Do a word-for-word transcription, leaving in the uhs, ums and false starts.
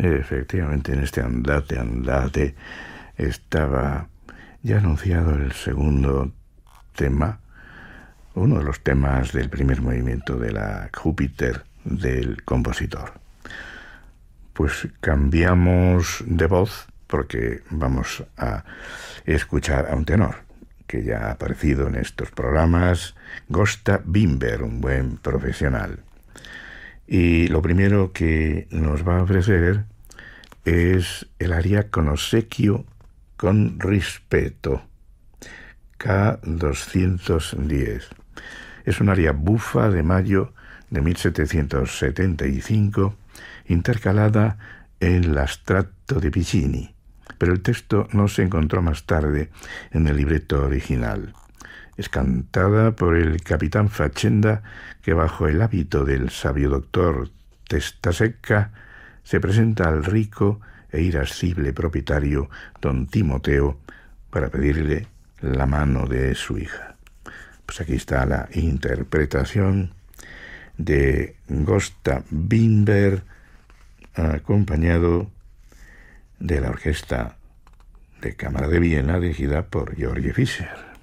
Efectivamente, en este andate, andate, estaba ya anunciado el segundo tema, uno de los temas del primer movimiento de la Júpiter del compositor. Pues cambiamos de voz porque vamos a escuchar a un tenor que ya ha aparecido en estos programas, Gösta Winberg, un buen profesional. Y lo primero que nos va a ofrecer es el aria con obsequio con rispetto, K doscientos diez. Es un aria bufa de mayo de mil setecientos setenta y cinco, intercalada en l'Astratto de Piccini, pero el texto no se encontró más tarde en el libreto original. Es cantada por el capitán Facenda, que bajo el hábito del sabio doctor Testa-Secca se presenta al rico e irascible propietario don Timoteo para pedirle la mano de su hija. Pues aquí está la interpretación de Gösta Winberg, acompañado de la Orquesta de Cámara de Viena dirigida por George Fischer.